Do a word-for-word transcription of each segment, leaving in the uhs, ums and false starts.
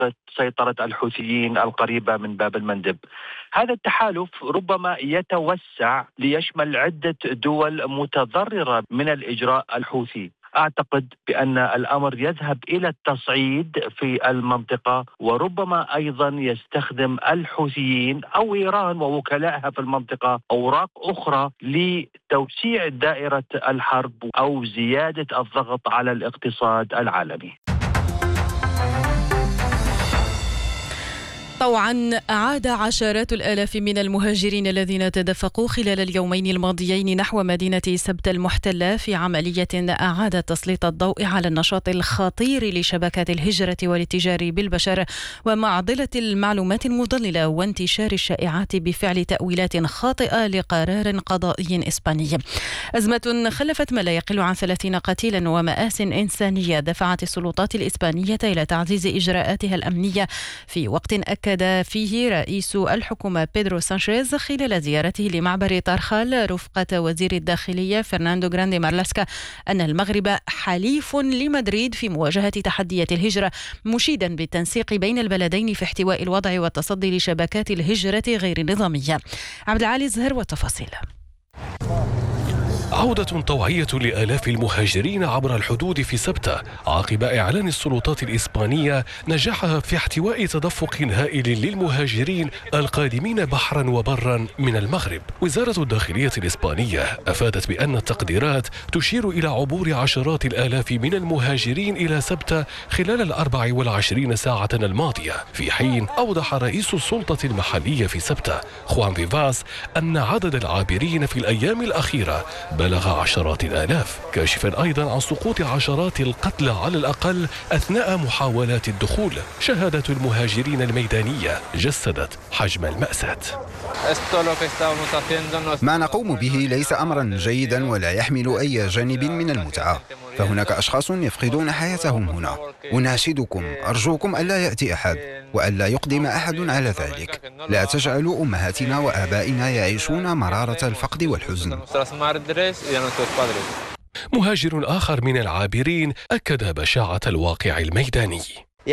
منطقة سيطرة الحوثيين القريبة من باب المندب. هذا التحالف ربما يتوسع ليشمل عدة دول متضررة من الإجراء الحوثي. أعتقد بأن الأمر يذهب إلى التصعيد في المنطقة، وربما أيضا يستخدم الحوثيين أو إيران ووكلائها في المنطقة أوراق أخرى لتوسيع دائرة الحرب أو زيادة الضغط على الاقتصاد العالمي. طوعا أعاد عشرات الآلاف من المهاجرين الذين تدفقوا خلال اليومين الماضيين نحو مدينة سبتة المحتلة في عملية أعادت تسليط الضوء على النشاط الخطير لشبكات الهجرة والاتجار بالبشر ومعضلة المعلومات المضللة وانتشار الشائعات بفعل تأويلات خاطئة لقرار قضائي إسباني. أزمة خلفت ما لا يقل عن ثلاثين قتيلا ومآسٍ إنسانية دفعت السلطات الإسبانية إلى تعزيز إجراءاتها الأمنية في وقت أكد فيه رئيس الحكومة بيدرو سانشيز خلال زيارته لمعبر طرخال رفقة وزير الداخلية فرناندو غراندي مارلاسكا أن المغرب حليف لمدريد في مواجهة تحديات الهجرة، مشيدا بالتنسيق بين البلدين في احتواء الوضع والتصدي لشبكات الهجرة غير النظامية. عبد العالي الزهر والتفاصيل. عودة طوعية لآلاف المهاجرين عبر الحدود في سبتة عقب إعلان السلطات الإسبانية نجاحها في احتواء تدفق هائل للمهاجرين القادمين بحرا وبرا من المغرب. وزارة الداخلية الإسبانية أفادت بأن التقديرات تشير إلى عبور عشرات الآلاف من المهاجرين إلى سبتة خلال الأربع والعشرين ساعة الماضية، في حين أوضح رئيس السلطة المحلية في سبتة خوان فيفاس أن عدد العابرين في الأيام الأخيرة بلغ عشرات الآلاف، كاشفا أيضا عن سقوط عشرات القتلى على الأقل أثناء محاولات الدخول. شهادة المهاجرين الميدانية جسدت حجم المأساة. ما نقوم به ليس أمرا جيدا ولا يحمل أي جانب من المتعة، فهناك أشخاص يفقدون حياتهم هنا. أناشدكم أرجوكم ألا يأتي أحد وألا يقدم أحد على ذلك. لا تجعلوا أمهاتنا وآبائنا يعيشون مرارة الفقد والحزن. مهاجر آخر من العابرين أكد بشاعة الواقع الميداني.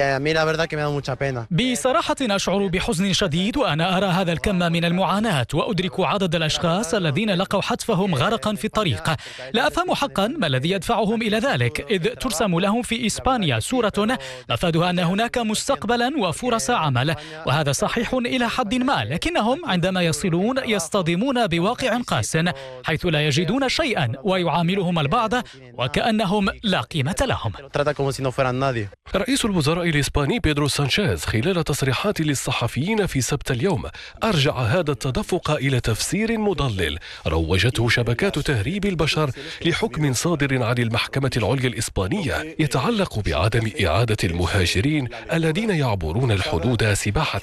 بصراحة أشعر بحزن شديد وأنا أرى هذا الكم من المعاناة وأدرك عدد الأشخاص الذين لقوا حتفهم غرقا في الطريق. لا أفهم حقا ما الذي يدفعهم إلى ذلك، إذ ترسم لهم في إسبانيا صورة مفادها أن هناك مستقبلا وفرص عمل، وهذا صحيح إلى حد ما، لكنهم عندما يصلون يصطدمون بواقع قاس حيث لا يجدون شيئا ويعاملهم البعض وكأنهم لا قيمة لهم. رئيس الوزراء الإسباني بيدرو سانشيز خلال تصريحات للصحفيين في سبت اليوم أرجع هذا التدفق إلى تفسير مضلل روجته شبكات تهريب البشر لحكم صادر عن المحكمة العليا الإسبانية يتعلق بعدم إعادة المهاجرين الذين يعبرون الحدود سباحة.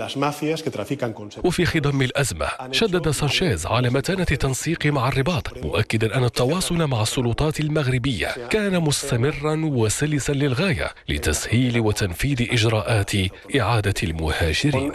وفي خضم الأزمة شدد سانشيز على متانة تنسيق مع الرباط، مؤكدا أن التواصل مع السلطات المغربية كان مستمرا وسلسا للغاية لتسهيل وتنفيذ إجراءات إعادة المهاجرين.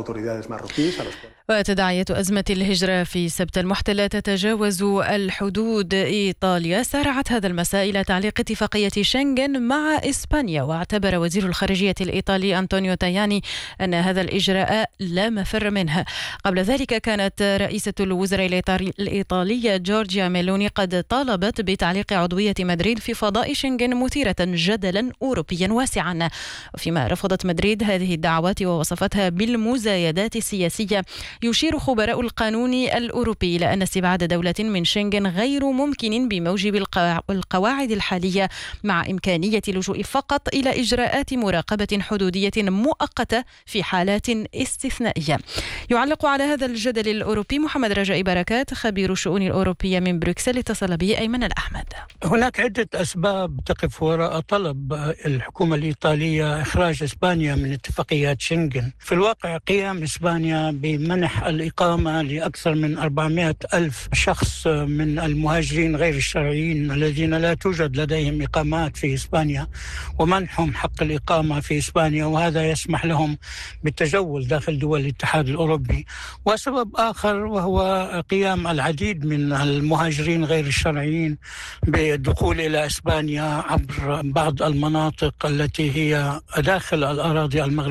وتداعية أزمة الهجرة في سبتة المحتلة تتجاوز الحدود إيطاليا. سارعت هذا المساء إلى تعليق اتفاقية شنغن مع إسبانيا، واعتبر وزير الخارجية الإيطالي أنطونيو تاياني أن هذا الإجراء لا مفر منه. قبل ذلك كانت رئيسة الوزراء الإيطالية جورجيا ميلوني قد طالبت بتعليق عضوية مدريد في فضاء شنغن، مثيرة جدلا أوروبيا واسعا، وفيما رفضت مدريد هذه الدعوات ووصفتها بالمزايدات السياسية. يشير خبراء القانون الأوروبي إلى أن استبعاد دولة من شنغن غير ممكن بموجب القواعد الحالية، مع إمكانية اللجوء فقط إلى إجراءات مراقبة حدودية مؤقتة في حالات استثنائية. يعلق على هذا الجدل الأوروبي محمد رجاء بركات خبير الشؤون الأوروبية من بروكسل، اتصل به أيمن الأحمد. هناك عدة أسباب تقف وراء طلب الحكومة الإيطالية إخراج إسبانيا من اتفاقيات شنغن. في الواقع قيام إسبانيا بمنح منح الإقامة لأكثر من أربعمائة ألف شخص من المهاجرين غير الشرعيين الذين لا توجد لديهم إقامات في إسبانيا، ومنحهم حق الإقامة في إسبانيا، وهذا يسمح لهم بالتجول داخل دول الاتحاد الأوروبي. وسبب آخر وهو قيام العديد من المهاجرين غير الشرعيين بالدخول إلى إسبانيا عبر بعض المناطق التي هي داخل الأراضي المغربية